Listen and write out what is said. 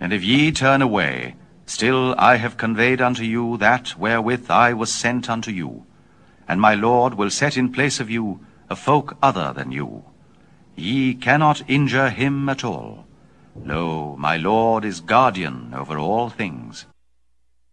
And if ye turn away, still I have conveyed unto you that wherewith I was sent unto you. And my Lord will set in place of you a folk other than you. Ye cannot injure him at all. Lo, my Lord is guardian over all things.